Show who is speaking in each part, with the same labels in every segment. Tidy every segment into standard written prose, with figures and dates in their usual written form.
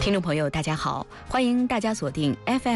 Speaker 1: 听众朋友，大家好，欢迎大家锁定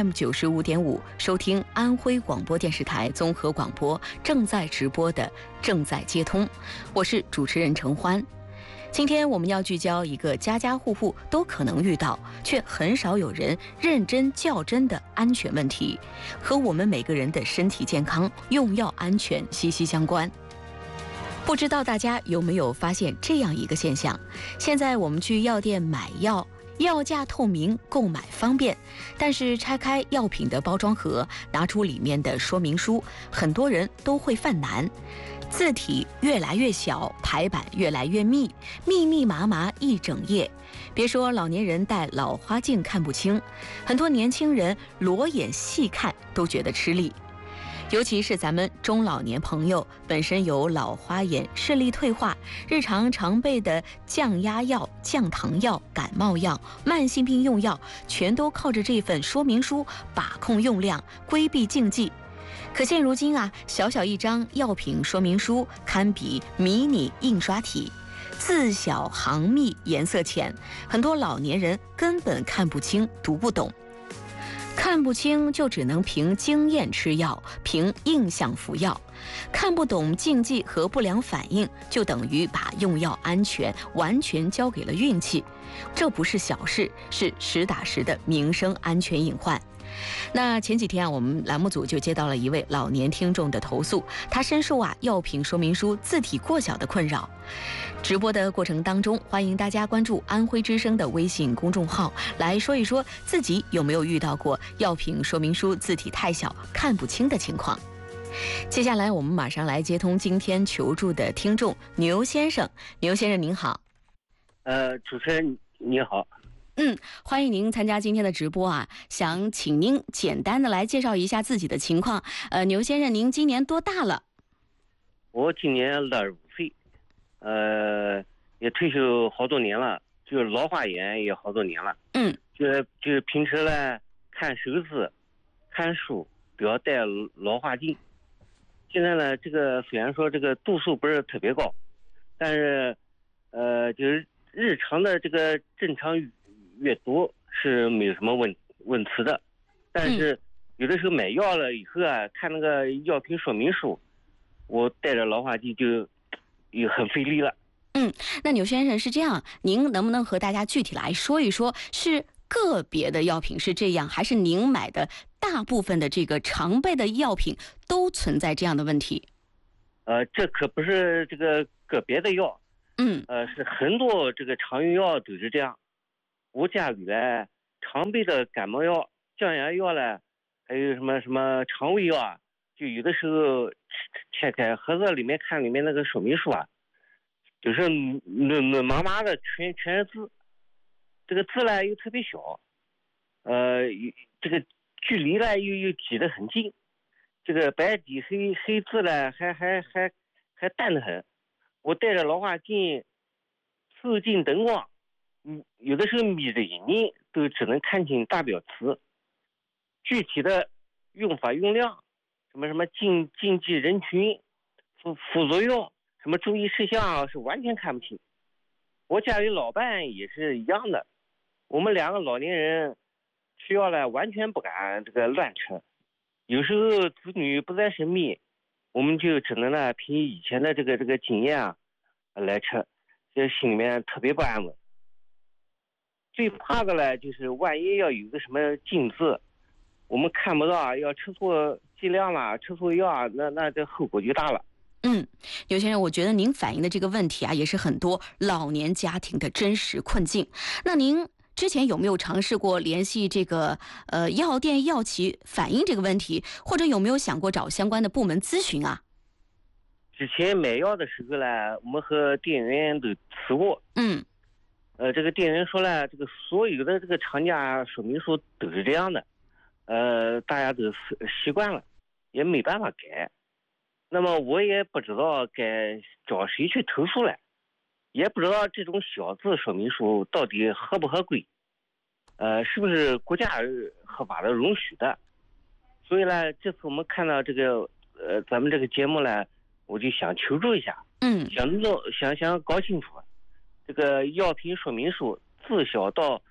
Speaker 1: FM95.5，收听安徽广播电视台综合广播正在直播的《正在接通》，我是主持人程欢。今天我们要聚焦一个家家户户都可能遇到，却很少有人认真较真的安全问题，和我们每个人的身体健康、用药安全息息相关。不知道大家有没有发现这样一个现象？现在我们去药店买药，药价透明，购买方便，但是拆开药品的包装盒，拿出里面的说明书，很多人都会犯难。字体越来越小，排版越来越密，密密麻麻一整页。别说老年人戴老花镜看不清，很多年轻人裸眼细看都觉得吃力。尤其是咱们中老年朋友本身有老花眼、视力退化，日常常备的降压药、降糖药、感冒药、慢性病用药，全都靠着这份说明书把控用量，规避禁忌。可现如今啊，小小一张药品说明书堪比迷你印刷体，字小行密，颜色浅，很多老年人根本看不清、读不懂。看不清就只能凭经验吃药，凭印象服药；看不懂禁忌和不良反应，就等于把用药安全完全交给了运气。这不是小事，是实打实的民生安全隐患。那前几天啊，我们栏目组就接到了一位老年听众的投诉，他深受药品说明书字体过小的困扰。直播的过程当中，欢迎大家关注安徽之声的微信公众号，来说一说自己有没有遇到过药品说明书字体太小看不清的情况。接下来我们马上来接通今天求助的听众牛先生。牛先生您好。
Speaker 2: 主持人你好。
Speaker 1: 欢迎您参加今天的直播啊！想请您简单的来介绍一下自己的情况。牛先生，您今年多大了？
Speaker 2: 我今年65岁，也退休好多年了，就是老花眼也好多年了。就是平时呢看手字、看书都要戴老花镜。现在呢，这个虽然说这个度数不是特别高，但是就是日常的这个正常阅读是没有什么问题的，但是有的时候买药了以后啊，看那个药品说明书，我戴着老花镜就也很费力了。
Speaker 1: 那牛先生是这样，您能不能和大家具体来说一说，是个别的药品是这样，还是您买的大部分的这个常备的药品都存在这样的问题？
Speaker 2: 这可不是这个个别的药，是很多这个常用药都是这样。我家里呢，常备的感冒药、降压药呢，还有什么肠胃药啊，就有的时候拆开盒子里面看里面那个说明书啊，就是暖麻麻的，全是字，这个字呢又特别小，这个距离呢又挤得很近，这个白底黑字呢还淡得很。我戴着老花镜，透进灯光。有的时候眯着眼睛都只能看清大标词，具体的用法用量，什么禁忌人群、副作用、什么注意事项是完全看不清。我家里老伴也是一样的，我们两个老年人吃药呢完全不敢这个乱吃，有时候子女不在身边，我们就只能呢凭以前的这个经验啊来吃，这心里面特别不安稳。最怕的呢，就是万一要有个什么禁字，我们看不到，要吃错剂量了，吃错药啊，那这后果就大了。
Speaker 1: 刘先生，我觉得您反映的这个问题啊，也是很多老年家庭的真实困境。那您之前有没有尝试过联系这个药店药企反映这个问题，或者有没有想过找相关的部门咨询啊？
Speaker 2: 之前买药的时候呢，我们和店员都吃过。这个店员说呢，这个所有的这个厂家说明书都是这样的，大家都习惯了，也没办法改。那么我也不知道该找谁去投诉了，也不知道这种小字说明书到底合不合规，是不是国家合法的容许的。所以呢，这次我们看到这个咱们这个节目呢，我就想求助一下，想搞清楚这个药品说明书字小到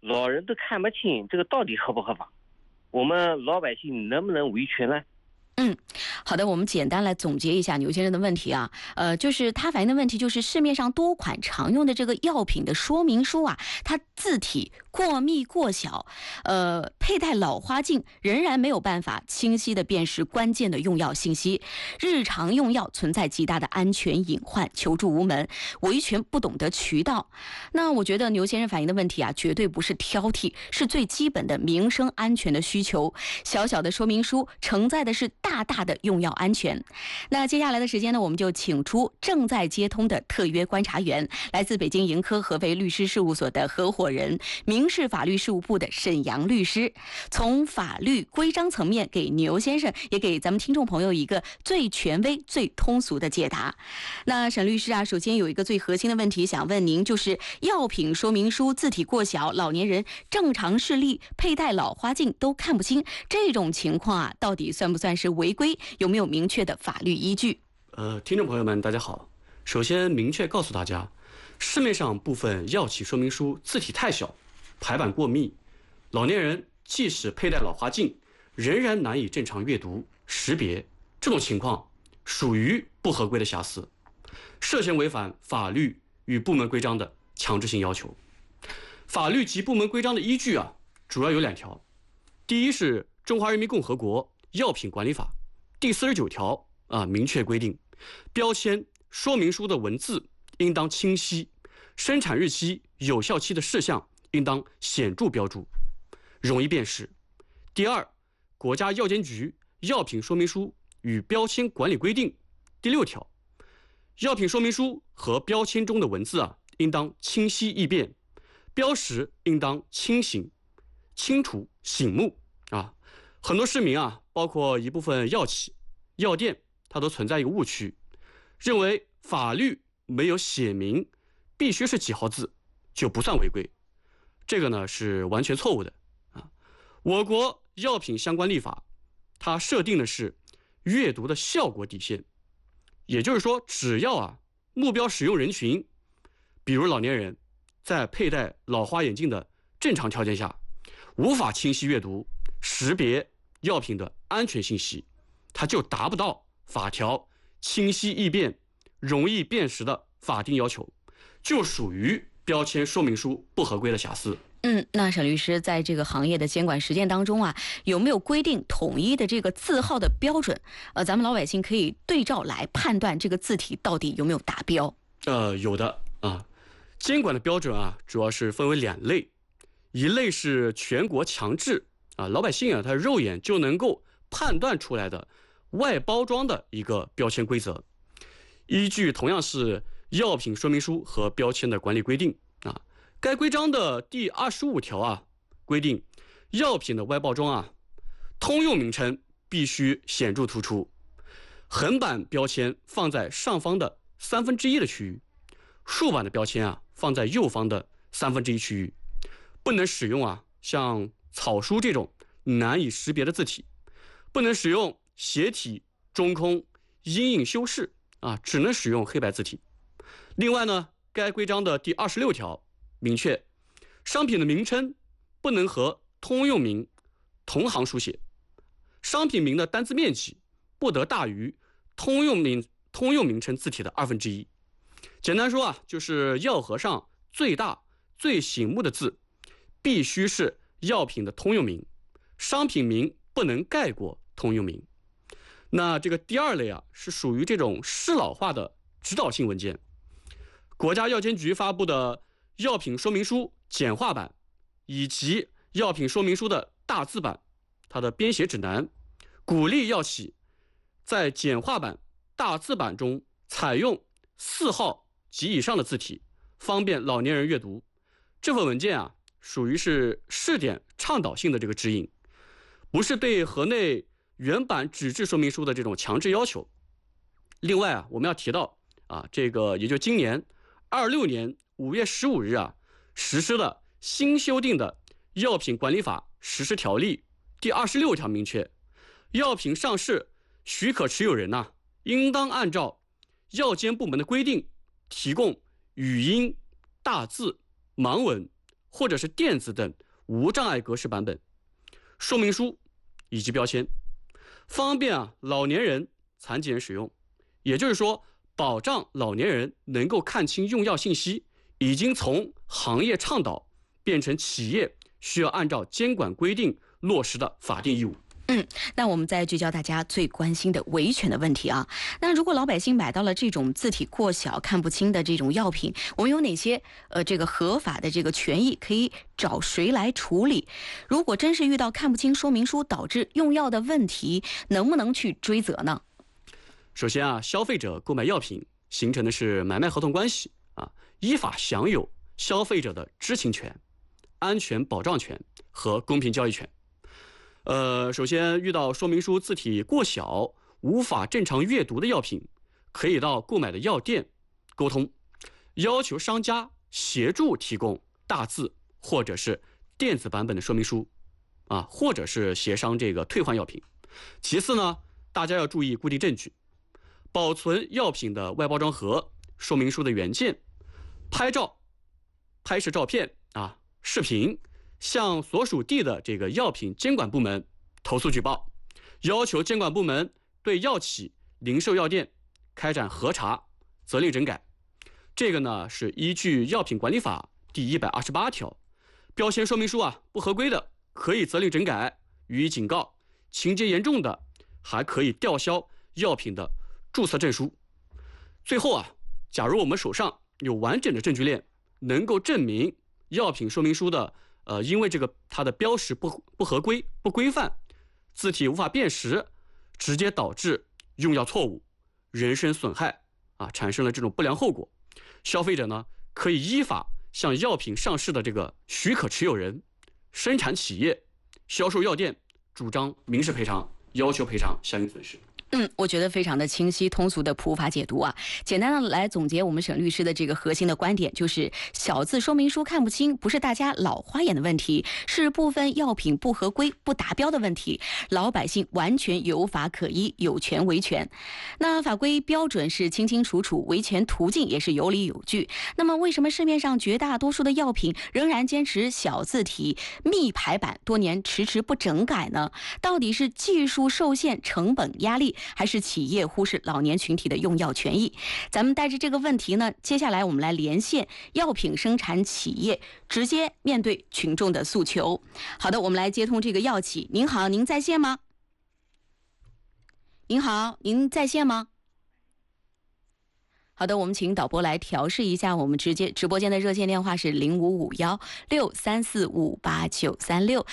Speaker 2: 老人都看不清这个到底合不合法，我们老百姓能不能维权呢？
Speaker 1: 好的，我们简单来总结一下牛先生的问题啊，就是他反映的问题就是市面上多款常用的这个药品的说明书啊，它字体过密过小，佩戴老花镜仍然没有办法清晰的辨识关键的用药信息，日常用药存在极大的安全隐患，求助无门，维权不懂得渠道。那我觉得牛先生反映的问题啊，绝对不是挑剔，是最基本的民生安全的需求。小小的说明书承载的是大大的用药安全。那接下来的时间呢，我们就请出正在接通的特约观察员，来自北京盈科合肥律师事务所的合伙人，民事法律事务部的沈阳律师，从法律规章层面给牛先生也给咱们听众朋友一个最权威最通俗的解答。那沈律师啊，首先有一个最核心的问题想问您，就是药品说明书字体过小，老年人正常视力佩戴老花镜都看不清，这种情况啊，到底算不算是违规？有没有明确的法律依据？
Speaker 3: 听众朋友们大家好，首先明确告诉大家，市面上部分药企说明书字体太小，排版过密，老年人即使佩戴老花镜仍然难以正常阅读识别，这种情况属于不合规的瑕疵，涉嫌违反法律与部门规章的强制性要求。法律及部门规章的依据啊，主要有2条。第一是《中华人民共和国药品管理法》第49条明确规定，标签说明书的文字应当清晰，生产日期、有效期的事项应当显著标注，容易辨识。第二，国家药监局药品说明书与标签管理规定第6条，药品说明书和标签中的文字应当清晰易辨，标识应当清楚醒目很多市民包括一部分药企、药店，它都存在一个误区，认为法律没有写明必须是几号字就不算违规，这个呢是完全错误的我国药品相关立法，它设定的是阅读的效果底线，也就是说，只要目标使用人群，比如老年人，在佩戴老花眼镜的正常条件下，无法清晰阅读识别药品的安全信息，它就达不到法条清晰易辨、容易辨识的法定要求，就属于标签说明书不合规的瑕疵。
Speaker 1: 那沈律师在这个行业的监管实践当中有没有规定统一的这个字号的标准？咱们老百姓可以对照来判断这个字体到底有没有达标？
Speaker 3: 有的监管的标准主要是分为2类，一类是全国强制老百姓他肉眼就能够判断出来的外包装的一个标签规则，依据同样是药品说明书和标签的管理规定该规章的第25条规定，药品的外包装通用名称必须显著突出，横版标签放在上方的1/3的区域，竖版的标签放在右方的1/3区域，不能使用像草书这种难以识别的字体，不能使用斜体、中空、阴影修饰只能使用黑白字体。另外呢，该规章的第26条明确，商品的名称不能和通用名同行书写，商品名的单字面积不得大于通用名称字体的1/2。简单说就是药盒上最大最醒目的字必须是药品的通用名，商品名不能盖过通用名。那这个第2类是属于这种适老化的指导性文件，国家药监局发布的药品说明书简化版以及药品说明书的大字版，它的编写指南鼓励药企在简化版、大字版中采用4号及以上的字体，方便老年人阅读。这份文件属于是试点倡导性的这个指引，不是对盒内原版纸质说明书的这种强制要求。另外我们要提到这个也就今年26年5月15日实施了新修订的药品管理法实施条例第26条，明确药品上市许可持有人应当按照药监部门的规定提供语音、大字、盲文、 或者是电子等无障碍格式版本、说明书以及标签，方便老年人、残疾人使用。也就是说，保障老年人能够看清用药信息，已经从行业倡导变成企业需要按照监管规定落实的法定义务。
Speaker 1: 那我们再聚焦大家最关心的维权的问题啊。那如果老百姓买到了这种字体过小、看不清的这种药品，我们有哪些这个合法的这个权益可以找谁来处理？如果真是遇到看不清说明书导致用药的问题，能不能去追责呢？
Speaker 3: 首先消费者购买药品形成的是买卖合同关系依法享有消费者的知情权、安全保障权和公平交易权。首先遇到说明书字体过小、无法正常阅读的药品，可以到购买的药店沟通，要求商家协助提供大字或者是电子版本的说明书或者是协商这个退换药品。其次呢，大家要注意固定证据，保存药品的外包装盒、说明书的原件，拍摄照片视频，向所属地的这个药品监管部门投诉举报，要求监管部门对药企、零售药店开展核查、责令整改。这个呢是依据药品管理法第128条，标签说明书不合规的，可以责令整改，予以警告，情节严重的还可以吊销药品的注册证书。最后假如我们手上有完整的证据链，能够证明药品说明书的因为它的标识不合规、不规范，字体无法辨识，直接导致用药错误、人身损害产生了这种不良后果，消费者呢可以依法向药品上市的这个许可持有人、生产企业、销售药店主张民事赔偿，要求赔偿相应损失。
Speaker 1: 我觉得非常的清晰通俗的普法解读简单的来总结我们沈律师的这个核心的观点，就是小字说明书看不清不是大家老花眼的问题，是部分药品不合规、不达标的问题，老百姓完全有法可依，有权维权。那法规标准是清清楚楚，维权途径也是有理有据。那么为什么市面上绝大多数的药品仍然坚持小字体密排版，多年迟迟不整改呢？到底是技术受限、成本压力，还是企业忽视老年群体的用药权益？咱们带着这个问题呢，接下来我们来连线药品生产企业，直接面对群众的诉求。好的，我们来接通这个药企。您好，您在线吗？您好，您在线吗？好的，我们请导播来调试一下，我们直播间的热线电话是055163458936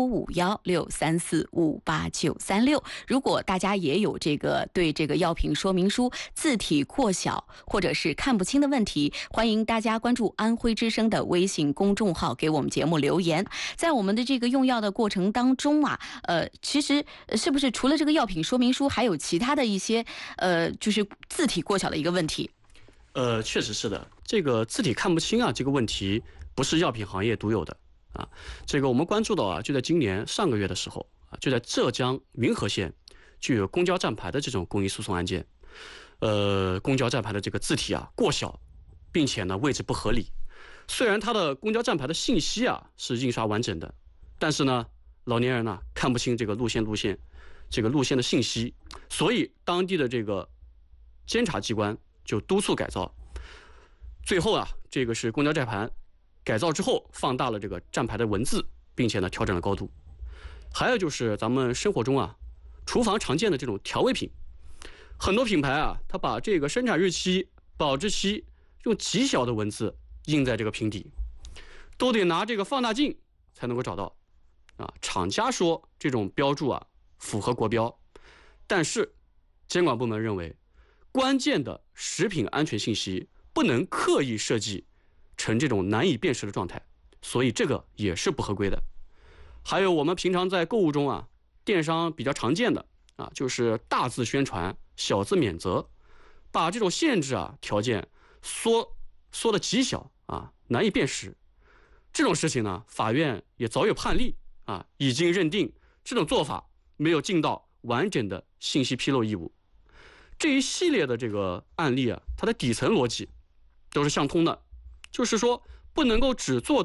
Speaker 1: 055163458936。如果大家也有对这个药品说明书字体过小或者是看不清的问题，欢迎大家关注安徽之声的微信公众号，给我们节目留言。在我们的这个用药的过程当中其实是不是除了这个药品说明书，还有其他的一些就是字体过小的一个问题？
Speaker 3: 确实是的，这个字体看不清这个问题不是药品行业独有的这个我们关注到就在今年上个月的时候就在浙江云和县就有公交站牌的这种公益诉讼案件。公交站牌的这个字体过小，并且呢位置不合理。虽然它的公交站牌的信息是印刷完整的，但是呢老年人看不清这个路线这个路线的信息，所以当地的这个监察机关就督促改造。最后这个是公交站牌改造之后放大了这个站牌的文字，并且呢调整了高度。还有就是咱们生活中厨房常见的这种调味品，很多品牌它把这个生产日期、保质期用极小的文字印在这个瓶底，都得拿这个放大镜才能够找到厂家说这种标注符合国标，但是监管部门认为关键的食品安全信息不能刻意设计成这种难以辨识的状态，所以这个也是不合规的。还有我们平常在购物中电商比较常见的就是大字宣传，小字免责，把这种限制条件缩得极小难以辨识。这种事情呢，法院也早有判例已经认定这种做法没有尽到完整的信息披露义务。这一系列的这个案例它的底层逻辑都是相通的，就是说不能够只做到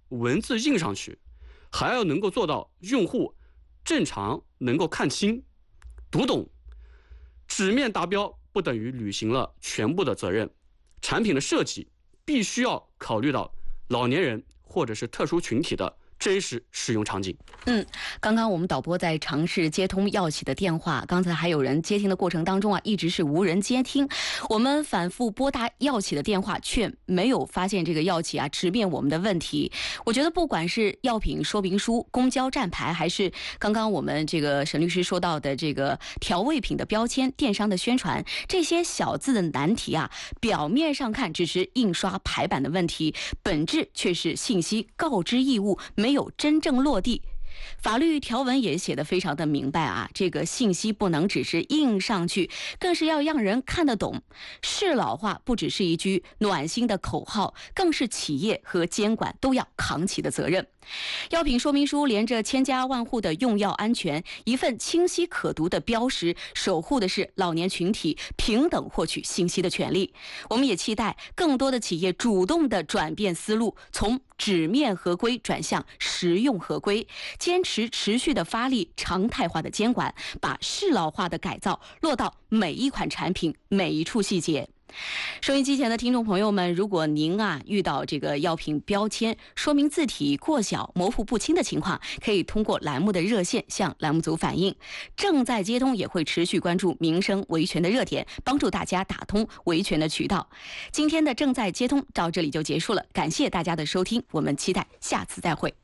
Speaker 3: 文字印上去，还要能够做到用户正常能够看清、读懂。纸面达标不等于履行了全部的责任，产品的设计必须要考虑到老年人或者是特殊群体的真实使用场景。
Speaker 1: 刚刚我们导播在尝试接通药企的电话，刚才还有人接听的过程当中一直是无人接听。我们反复拨打药企的电话，却没有发现这个药企直面我们的问题。我觉得不管是药品说明书、公交站牌，还是刚刚我们这个沈律师说到的这个调味品的标签、电商的宣传，这些小字的难题表面上看只是印刷排版的问题，本质却是信息告知义务没有真正落地。法律条文也写得非常的明白这个信息不能只是印上去，更是要让人看得懂。适老化不只是一句暖心的口号，更是企业和监管都要扛起的责任。药品说明书连着千家万户的用药安全，一份清晰可读的标识，守护的是老年群体平等获取信息的权利。我们也期待更多的企业主动的转变思路，从纸面合规转向实用合规，坚持持续的发力，常态化的监管，把适老化的改造落到每一款产品每一处细节。收音机前的听众朋友们，如果您遇到这个药品标签说明字体过小、模糊不清的情况，可以通过栏目的热线向栏目组反映。正在接通也会持续关注民生维权的热点，帮助大家打通维权的渠道。今天的正在接通到这里就结束了，感谢大家的收听，我们期待下次再会。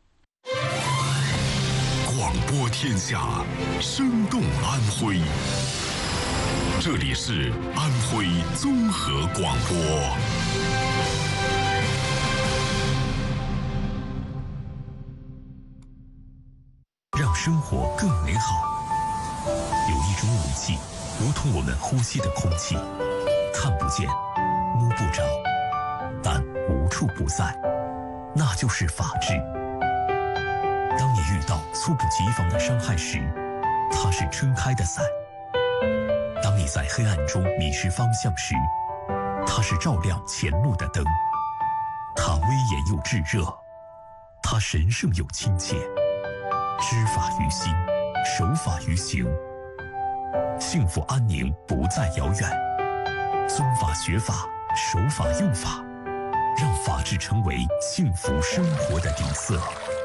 Speaker 4: 广播天下，生动安徽。这里是安徽综合广播。让生活更美好，有一种武器，如同我们呼吸的空气，看不见，摸不着，但无处不在，那就是法治。当你遇到猝不及防的伤害时，它是撑开的伞；当你在黑暗中迷失方向时，它是照亮前路的灯。它威严又炙热，它神圣又亲切。知法于心，守法于行，幸福安宁不再遥远。遵法学法，守法用法，让法治成为幸福生活的底色。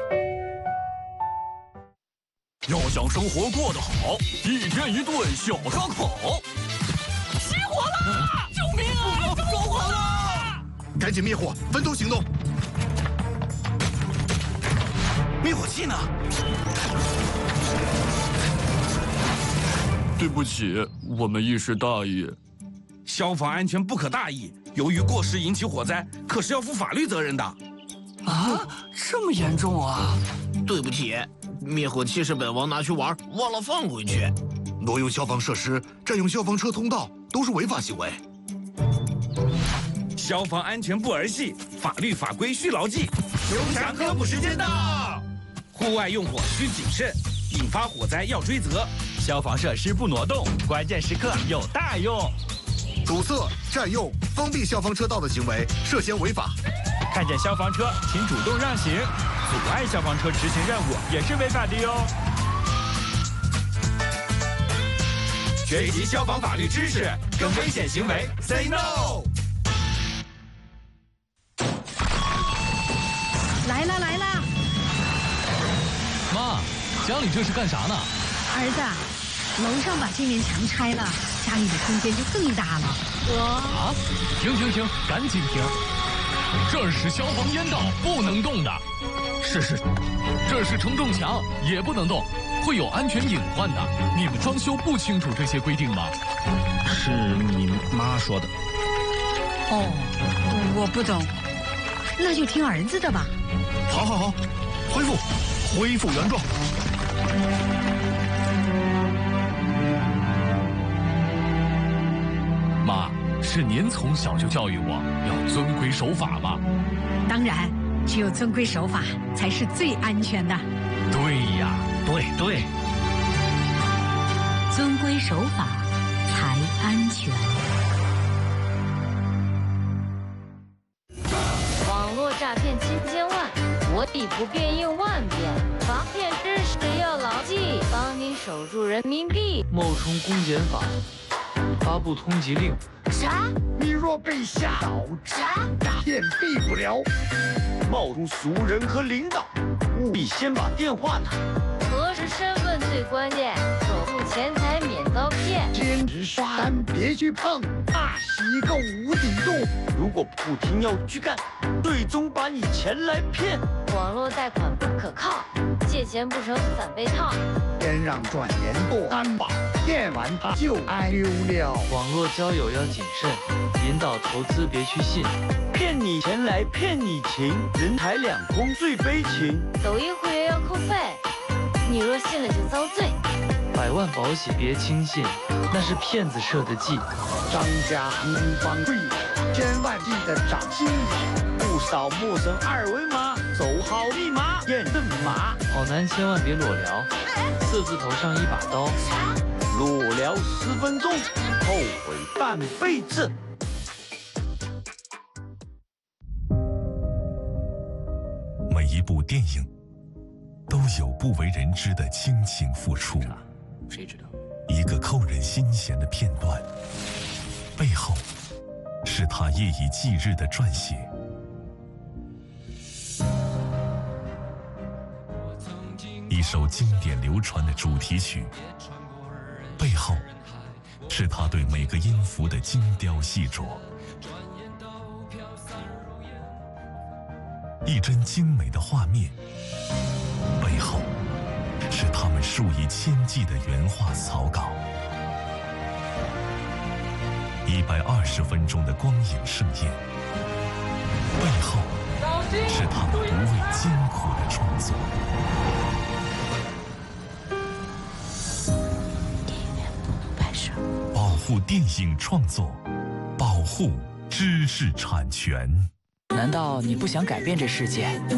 Speaker 5: 要想生活过得好，一天一顿小烧烤。起火了！救命啊！着火了！
Speaker 6: 赶紧灭火，分头行动。
Speaker 5: 灭火器呢？对不起，我们一时大意。
Speaker 7: 消防安全不可大意，由于过失引起火灾，可是要负法律责任的。
Speaker 5: 啊，这么严重啊！
Speaker 8: 对不起，灭火器是本王拿去玩，忘了放回去。
Speaker 6: 挪用消防设施、占用消防车通道都是违法行为。
Speaker 7: 消防安全不儿戏，法律法规需牢记。
Speaker 6: 熊强科普时间到。
Speaker 7: 户外用火需谨慎，引发火灾要追责。
Speaker 9: 消防设施不挪动，关键时刻有大用。
Speaker 6: 堵塞、占用、封闭消防车道的行为涉嫌违法。
Speaker 9: 看见消防车，请主动让行。阻碍消防车执行任务也是违法的哟。
Speaker 6: 学习消防法律知识，跟危险行为 say no。
Speaker 10: 来了来了！
Speaker 11: 妈，家里这是干啥呢？
Speaker 10: 儿子，楼上把这面墙拆了，家里的空间就更大了。
Speaker 11: 啊！停，赶紧停！这是消防烟道，不能动的。是，这是承重墙，也不能动，会有安全隐患的。你们装修不清楚这些规定吗？
Speaker 7: 是你妈说的。
Speaker 10: 哦，我不懂，那就听儿子的吧。
Speaker 6: 好，恢复原状。
Speaker 11: 妈，是您从小就教育我要遵规守法吗？
Speaker 10: 当然，只有遵规守法才是最安全的。
Speaker 11: 对呀，对，
Speaker 10: 遵规守法才安全。
Speaker 12: 网络诈骗7千万，国以不变应万变，防骗知识要牢记，帮你守住人民币。
Speaker 13: 冒充公检法发布通缉令。
Speaker 14: 啥？你若被吓到，啥？诈骗避不了。冒充熟人和领导，务必先把电话打。
Speaker 12: 核实身份最关键，守住钱财免遭骗。
Speaker 14: 兼职刷单别去碰，那是一个无底洞。如果不听要去干，最终把你钱来骗。
Speaker 12: 网络贷款不可靠，借钱不成反被套。
Speaker 14: 先让赚钱做担保，骗完他就挨丢了。
Speaker 13: 网络交友要谨慎，引导投资别去信。
Speaker 14: 骗你钱来骗你情，人财两空最悲情。
Speaker 12: 抖音会员要扣费，你若信了就遭罪。
Speaker 13: 100万保险别轻信，那是骗子设的计。
Speaker 14: 商家行方贵，千万记得长心眼。不扫陌生二维码，走好密码验证码。
Speaker 13: 好男千万别裸聊，4字头上一把刀。
Speaker 14: 裸聊10分钟，后悔半辈子。
Speaker 4: 每一部电影都有不为人知的倾情付出，
Speaker 3: 谁知道？
Speaker 4: 一个扣人心弦的片段，背后是他夜以继日的撰写。一首经典流传的主题曲，背后是他对每个音符的精雕细琢。一帧精美的画面，背后是他们数以千计的原画草稿。120分钟的光影盛宴，背后是他们不畏艰苦的创作。
Speaker 1: 电影院不能拍摄。
Speaker 4: 保护电影创作，保护知识产权。
Speaker 15: 难道你不想改变这世界？